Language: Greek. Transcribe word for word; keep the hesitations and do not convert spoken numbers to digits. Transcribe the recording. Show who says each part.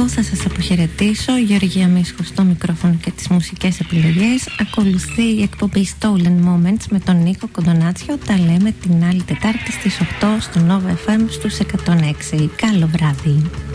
Speaker 1: θα σας αποχαιρετήσω. Γεωργία Μίσχου στο μικρόφωνο και τις μουσικές επιλογές. Ακολουθεί η εκπομπή Stolen Moments με τον Νίκο Κοντονάτσιο. Τα λέμε την άλλη Τετάρτη στις οκτώ στο Nova εφ εμ στους εκατόν έξι. Καλό βράδυ.